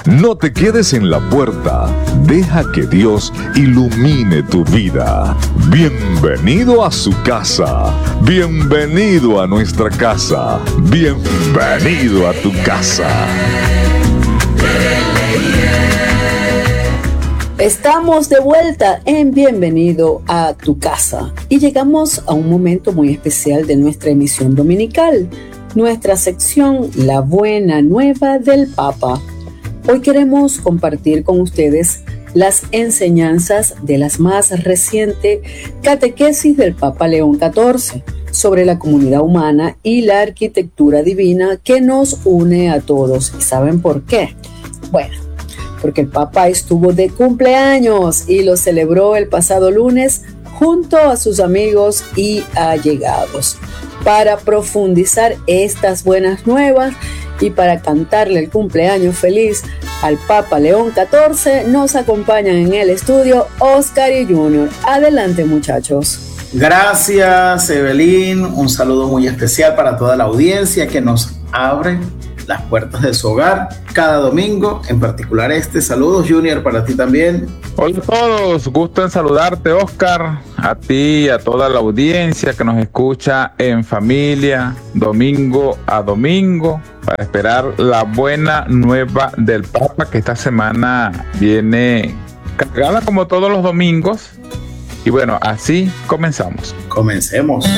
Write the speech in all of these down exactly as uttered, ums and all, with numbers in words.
No te quedes en la puerta, deja que Dios ilumine tu vida. Bienvenido a su casa, bienvenido a nuestra casa, bienvenido a tu casa. Estamos de vuelta en Bienvenido a tu casa y llegamos a un momento muy especial de nuestra emisión dominical, nuestra sección La Buena Nueva del Papa. Hoy queremos compartir con ustedes las enseñanzas de la más reciente catequesis del Papa León catorce sobre la comunidad humana y la arquitectura divina que nos une a todos. ¿Y saben por qué? Bueno, porque el Papa estuvo de cumpleaños y lo celebró el pasado lunes junto a sus amigos y allegados. Para profundizar estas buenas nuevas y para cantarle el cumpleaños feliz al Papa León catorce, nos acompañan en el estudio Oscar y Junior. Adelante, muchachos. Gracias, Evelyn. Un saludo muy especial para toda la audiencia que nos abre las puertas de su hogar cada domingo, en particular este. Saludos, Junior, para ti también. Hola a todos, gusto en saludarte, Oscar, a ti y a toda la audiencia que nos escucha en familia, domingo a domingo, para esperar la buena nueva del Papa, que esta semana viene cargada como todos los domingos. Y bueno, así comenzamos. Comencemos.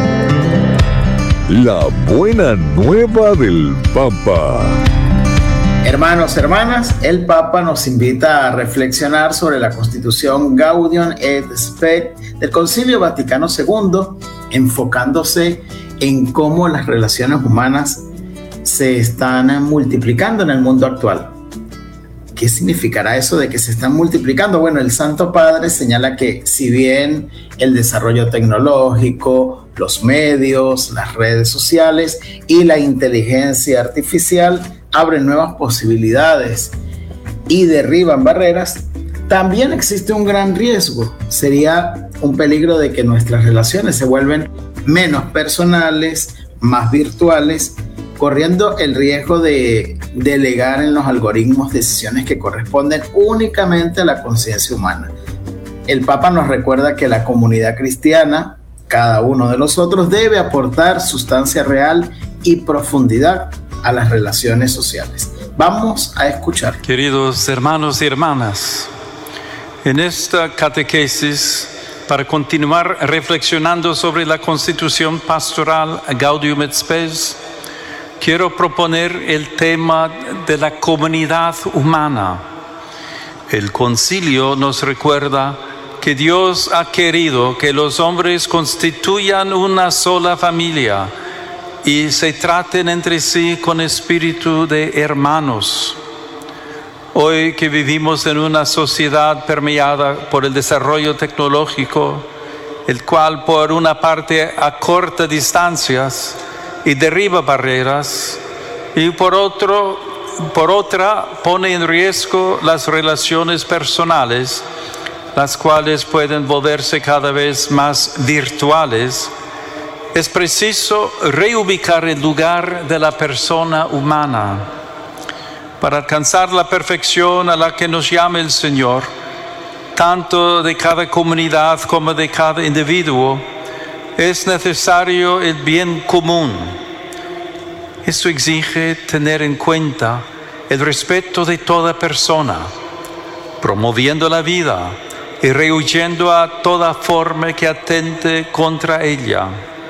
La buena nueva del Papa. Hermanos, hermanas, el Papa nos invita a reflexionar sobre la Constitución Gaudium et Spes del Concilio Vaticano segundo, enfocándose en cómo las relaciones humanas se están multiplicando en el mundo actual. ¿Qué significará eso de que se están multiplicando? Bueno, el Santo Padre señala que si bien el desarrollo tecnológico, los medios, las redes sociales y la inteligencia artificial abren nuevas posibilidades y derriban barreras, también existe un gran riesgo. Sería un peligro de que nuestras relaciones se vuelven menos personales, más virtuales, corriendo el riesgo de delegar en los algoritmos decisiones que corresponden únicamente a la conciencia humana. El Papa nos recuerda que la comunidad cristiana, cada uno de nosotros, debe aportar sustancia real y profundidad a las relaciones sociales. Vamos a escuchar. Queridos hermanos y hermanas, en esta catequesis, para continuar reflexionando sobre la Constitución Pastoral Gaudium et Spes, quiero proponer el tema de la comunidad humana. El concilio nos recuerda que Dios ha querido que los hombres constituyan una sola familia y se traten entre sí con espíritu de hermanos. Hoy que vivimos en una sociedad permeada por el desarrollo tecnológico, el cual por una parte acorta distancias y derriba barreras, y por otro, por otra pone en riesgo las relaciones personales, las cuales pueden volverse cada vez más virtuales, es preciso reubicar el lugar de la persona humana. Para alcanzar la perfección a la que nos llama el Señor, tanto de cada comunidad como de cada individuo, es necesario el bien común. Esto exige tener en cuenta el respeto de toda persona, promoviendo la vida y rehuyendo a toda forma que atente contra ella.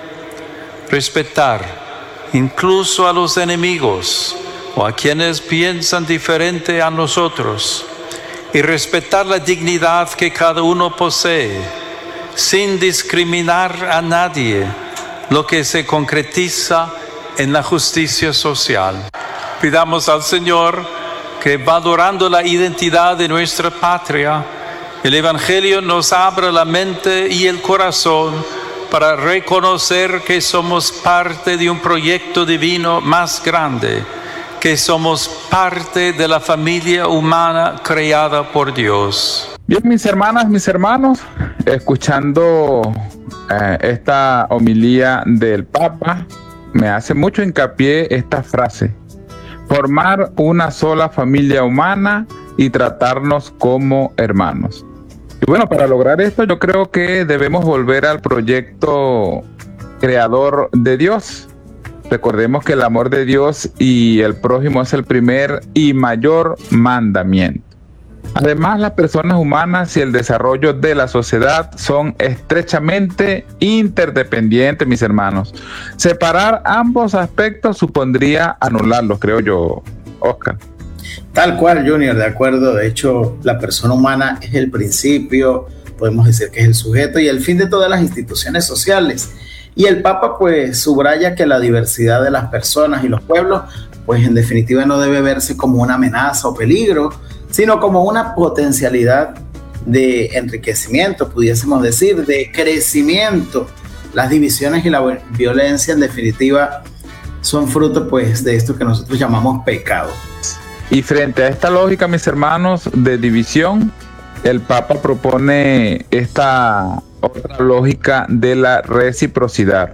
Respetar incluso a los enemigos o a quienes piensan diferente a nosotros, y respetar la dignidad que cada uno posee, sin discriminar a nadie, lo que se concretiza en la justicia social. Pidamos al Señor que, valorando la identidad de nuestra patria, el Evangelio nos abra la mente y el corazón para reconocer que somos parte de un proyecto divino más grande, que somos parte de la familia humana creada por Dios. Bien, mis hermanas, mis hermanos, escuchando eh, esta homilía del Papa, me hace mucho hincapié esta frase: formar una sola familia humana y tratarnos como hermanos. Y bueno, para lograr esto yo creo que debemos volver al proyecto creador de Dios. Recordemos que el amor de Dios y el prójimo es el primer y mayor mandamiento. Además, las personas humanas y el desarrollo de la sociedad son estrechamente interdependientes, mis hermanos. Separar ambos aspectos supondría anularlos, creo yo, Oscar. Tal cual, Junior, de acuerdo. De hecho, la persona humana es el principio, podemos decir que es el sujeto y el fin de todas las instituciones sociales. Y el Papa, pues, subraya que la diversidad de las personas y los pueblos, pues, en definitiva no debe verse como una amenaza o peligro, sino como una potencialidad de enriquecimiento, pudiésemos decir, de crecimiento. Las divisiones y la violencia, en definitiva, son fruto, pues, de esto que nosotros llamamos pecado. Y frente a esta lógica, mis hermanos, de división, el Papa propone esta otra lógica de la reciprocidad.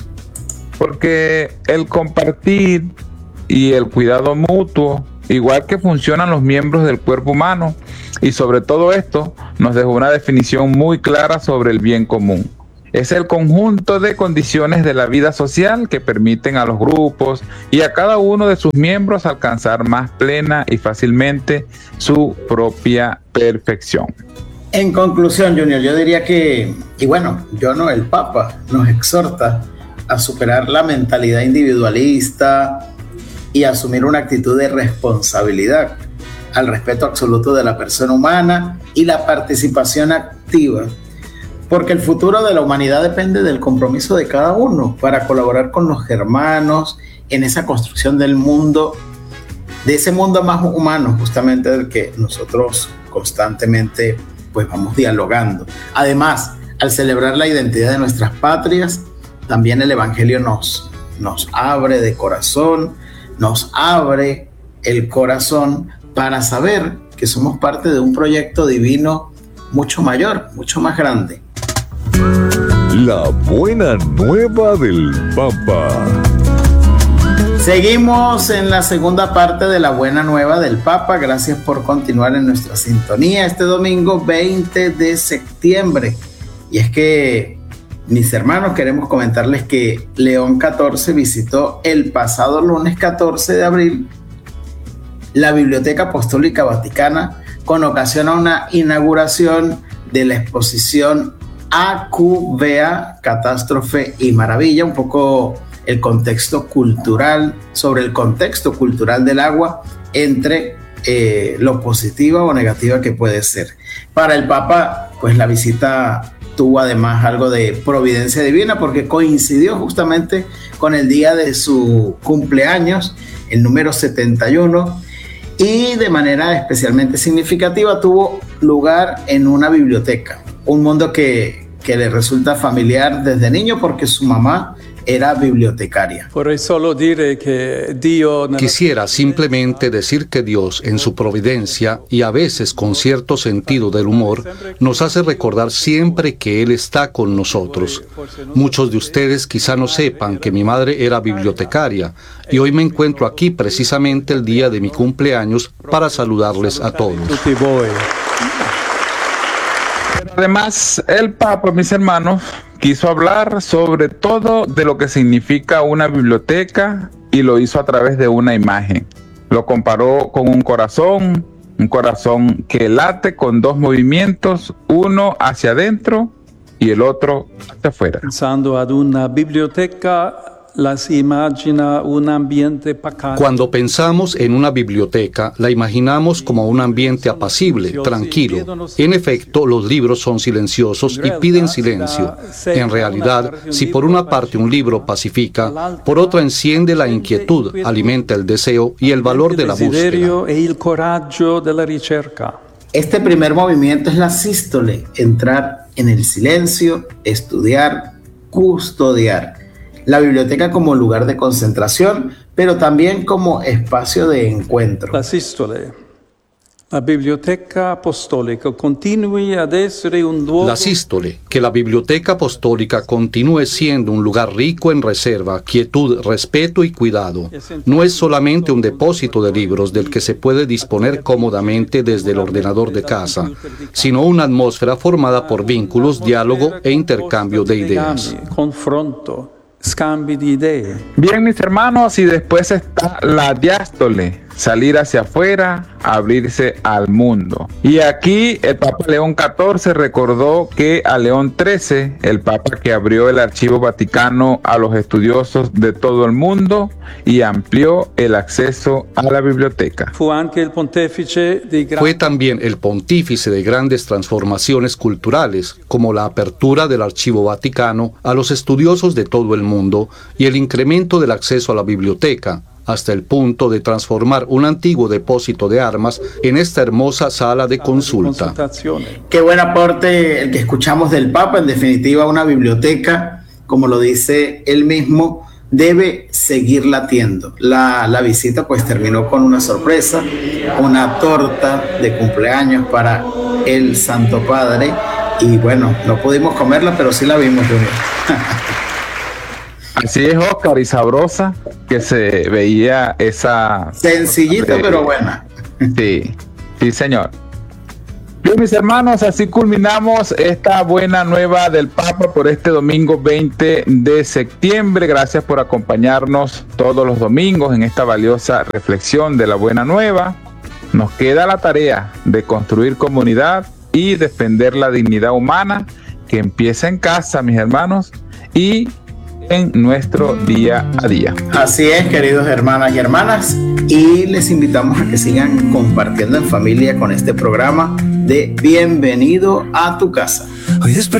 Porque el compartir y el cuidado mutuo, igual que funcionan los miembros del cuerpo humano, y sobre todo esto nos dejó una definición muy clara sobre el bien común. Es el conjunto de condiciones de la vida social que permiten a los grupos y a cada uno de sus miembros alcanzar más plena y fácilmente su propia perfección. En conclusión, Junior, yo diría que, y bueno, yo no, el Papa nos exhorta a superar la mentalidad individualista y asumir una actitud de responsabilidad al respeto absoluto de la persona humana y la participación activa, porque el futuro de la humanidad depende del compromiso de cada uno para colaborar con los hermanos en esa construcción del mundo, de ese mundo más humano, justamente del que nosotros constantemente pues vamos dialogando. Además, al celebrar la identidad de nuestras patrias, también el Evangelio nos, nos abre de corazón, nos abre el corazón para saber que somos parte de un proyecto divino mucho mayor, mucho más grande. La buena nueva del Papa. Seguimos en la segunda parte de la buena nueva del Papa. Gracias por continuar en nuestra sintonía este domingo veinte de septiembre. Y es que, mis hermanos, queremos comentarles que León catorce visitó el pasado lunes catorce de abril la Biblioteca Apostólica Vaticana con ocasión a una inauguración de la exposición A Q V A, Catástrofe y Maravilla, un poco el contexto cultural, sobre el contexto cultural del agua entre eh, lo positiva o negativa que puede ser. Para el Papa, pues la visita tuvo además algo de providencia divina porque coincidió justamente con el día de su cumpleaños, el número setenta y uno, y de manera especialmente significativa tuvo lugar en una biblioteca, un mundo que, que le resulta familiar desde niño porque su mamá era bibliotecaria. Quisiera simplemente decir que Dios, en su providencia y a veces con cierto sentido del humor, nos hace recordar siempre que Él está con nosotros. Muchos de ustedes quizá no sepan que mi madre era bibliotecaria y hoy me encuentro aquí precisamente el día de mi cumpleaños para saludarles a todos. Además, el Papa, mis hermanos, quiso hablar sobre todo de lo que significa una biblioteca y lo hizo a través de una imagen. Lo comparó con un corazón, un corazón que late con dos movimientos, uno hacia adentro y el otro hacia afuera. Pensando ad una biblioteca, las imagina un ambiente pacato. Cuando pensamos en una biblioteca, la imaginamos como un ambiente apacible, tranquilo. En efecto, los libros son silenciosos y piden silencio. En realidad, si por una parte un libro pacifica, por otra enciende la inquietud, alimenta el deseo y el valor de la búsqueda. Este primer movimiento es la sístole, entrar en el silencio, estudiar, custodiar. La biblioteca como lugar de concentración, pero también como espacio de encuentro. La sístole, La Biblioteca Apostolica continui ad essere un luogo... La sístole, que la Biblioteca Apostólica continúe siendo un lugar rico en reserva, quietud, respeto y cuidado. No es solamente un depósito de libros del que se puede disponer cómodamente desde el ordenador de casa, sino una atmósfera formada por vínculos, diálogo e intercambio de ideas. Confronto, scambi di idee. Bien, mis hermanos, y después está la diástole, salir hacia afuera, abrirse al mundo. Y aquí el Papa León catorce recordó que a León trece, el Papa que abrió el Archivo Vaticano a los estudiosos de todo el mundo y amplió el acceso a la biblioteca. Fu anche il pontefice di gran... Fue también el pontífice de grandes transformaciones culturales, como la apertura del Archivo Vaticano a los estudiosos de todo el mundo y el incremento del acceso a la biblioteca, hasta el punto de transformar un antiguo depósito de armas en esta hermosa sala de consulta. Qué buen aporte el que escuchamos del Papa. En definitiva, una biblioteca, como lo dice él mismo, debe seguir latiendo. La, la visita pues terminó con una sorpresa, una torta de cumpleaños para el Santo Padre, y bueno, no pudimos comerla, pero sí la vimos, Junior. Así es, Oscar, y sabrosa que se veía esa... Sencillita, eh, pero buena. Sí, sí, señor. Bien, mis hermanos, así culminamos esta buena nueva del Papa por este domingo veinte de septiembre. Gracias por acompañarnos todos los domingos en esta valiosa reflexión de la buena nueva. Nos queda la tarea de construir comunidad y defender la dignidad humana, que empieza en casa, mis hermanos, y en nuestro día a día. Así es, queridos hermanas y hermanas, y les invitamos a que sigan compartiendo en familia con este programa de Bienvenido a tu casa. Hoy desperté